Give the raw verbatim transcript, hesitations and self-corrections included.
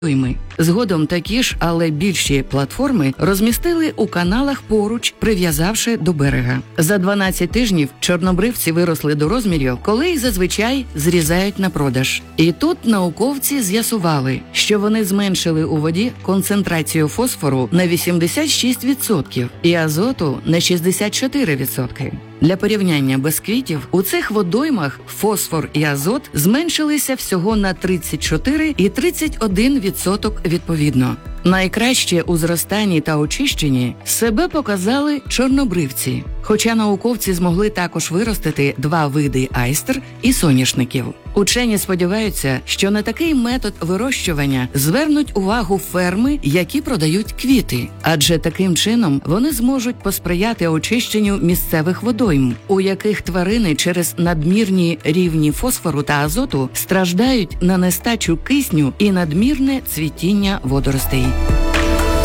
водойми. Згодом такі ж, але більші платформи розмістили у каналах поруч, прив'язавши до берега. За дванадцять тижнів чорнобривці виросли до розмірів, коли їх зазвичай зрізають на продаж. І тут науковці з'ясували, що вони зменшили у воді концентрацію фосфору на вісімдесят шість відсотків і азоту на шістдесят чотири відсотки. Для порівняння без квітів у цих водоймах фосфор і азот зменшилися всього на тридцять чотири і тридцять один відсоток відповідно. Найкраще у зростанні та очищенні себе показали чорнобривці, хоча науковці змогли також виростити два види айстр і соняшників. Учені сподіваються, що на такий метод вирощування звернуть увагу ферми, які продають квіти, адже таким чином вони зможуть посприяти очищенню місцевих водойм, у яких тварини через надмірні рівні фосфору та азоту страждають на нестачу кисню і надмірне цвітіння водоростей.